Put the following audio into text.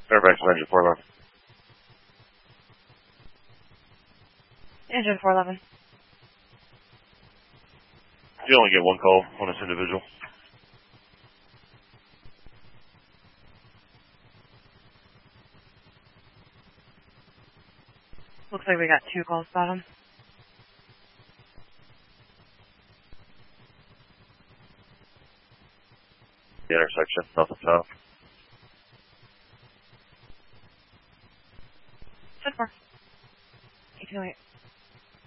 Fairfax, engine 411. Engine 411. You only get one call on this individual. Looks like we got 2 calls about him. The intersection, nothing south. 10-4. 1808.